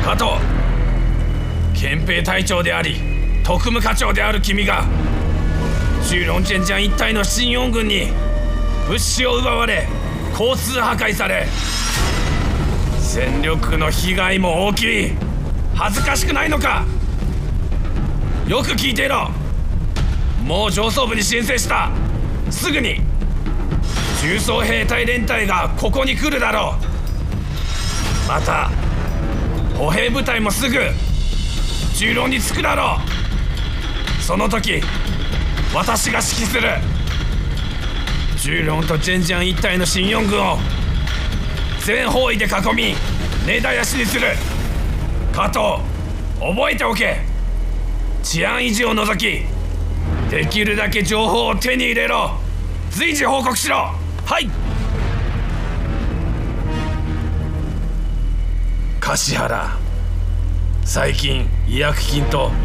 加藤、憲兵隊長であり特務課長である君が中ロンチェンジャン一帯の新四軍に物資を奪われ交通破壊され、戦力の被害も大きい。恥ずかしくないのか。よく聞いていろ。もう上層部に申請した。すぐに重装兵隊連隊がここに来るだろう。また歩兵部隊もすぐ中ロに着くだろう。その時私が指揮する。中ロとジェンジャン一帯の新四軍を全方位で囲み根絶やしにする。加藤、覚えておけ。治安維持を除きできるだけ情報を手に入れろ。随時報告しろ。はい。樫原、最近違約金と